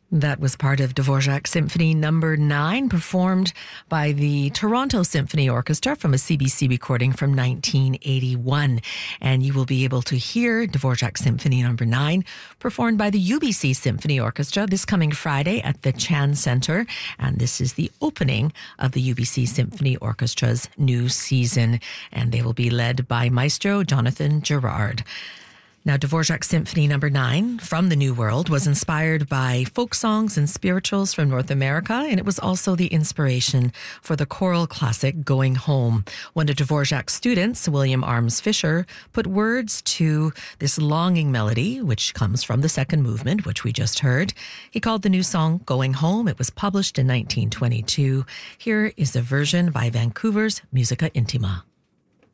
That was part of Dvorak Symphony Number 9, performed by the Toronto Symphony Orchestra from a CBC recording from 1981. And you will be able to hear Dvorak Symphony Number 9 performed by the UBC Symphony Orchestra this coming Friday at the Chan Centre. And this is the opening of the UBC Symphony Orchestra's new season. And they will be led by Maestro Jonathan Gerard. Now, Dvorak Symphony Number 9 from the New World was inspired by folk songs and spirituals from North America, and it was also the inspiration for the choral classic Going Home. One of Dvorak's students, William Arms Fisher, put words to this longing melody, which comes from the second movement, which we just heard. He called the new song Going Home. It was published in 1922. Here is a version by Vancouver's Musica Intima.